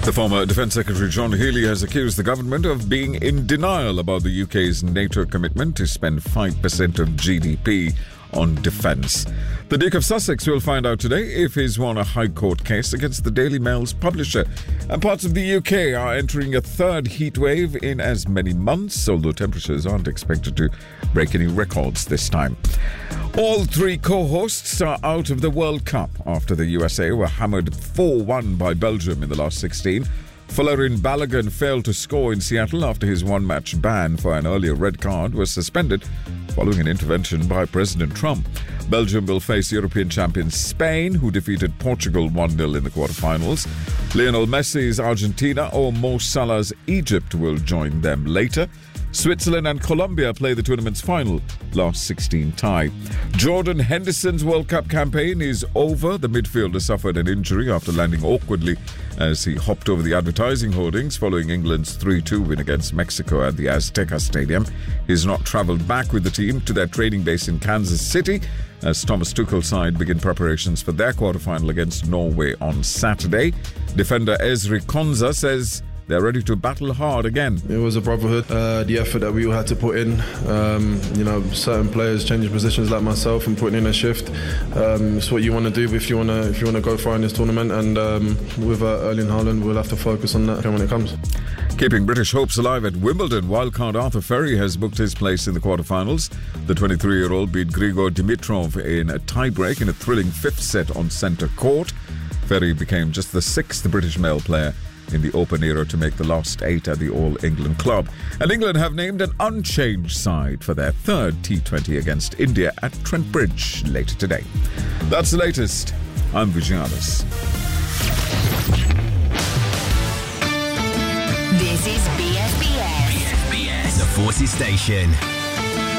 The former Defence Secretary John Healey has accused the government of being in denial about the UK's NATO commitment to spend 5% of GDP on defence. The Duke of Sussex will find out today if he's won a High Court case against the Daily Mail's publisher. And parts of the UK are entering a third heat wave in as many months, although temperatures aren't expected to break any records this time. All three co-hosts are out of the World Cup after the USA were hammered 4-1 by Belgium in the last 16. Folarin Balogun failed to score in Seattle after his one-match ban for an earlier red card was suspended following an intervention by President Trump. Belgium will face European champions Spain, who defeated Portugal 1-0 in the quarterfinals. Lionel Messi's Argentina or Mo Salah's Egypt will join them later. Switzerland and Colombia play the tournament's final, last 16 tie. Jordan Henderson's World Cup campaign is over. The midfielder suffered an injury after landing awkwardly as he hopped over the advertising hoardings following England's 3-2 win against Mexico at the Azteca Stadium. He's not travelled back with the team to their training base in Kansas City as Thomas Tuchel's side begin preparations for their quarterfinal against Norway on Saturday. Defender Ezri Konsa says they're ready to battle hard again. It was a brotherhood. The effort that we all had to put in, certain players changing positions like myself and putting in a shift. It's what you want to do if you want to go far in this tournament. And with Erling Haaland, we'll have to focus on that when it comes. Keeping British hopes alive at Wimbledon, wildcard Arthur Ferry has booked his place in the quarterfinals. The 23-year-old beat Grigor Dimitrov in a tiebreak in a thrilling fifth set on centre court. Ferry became just the sixth British male player in the Open era to make the last 8 at the All-England club. And England have named an unchanged side for their third T20 against India at Trent Bridge later today. That's the latest. I'm Vijayadas. This is BFBS. The Forces Station.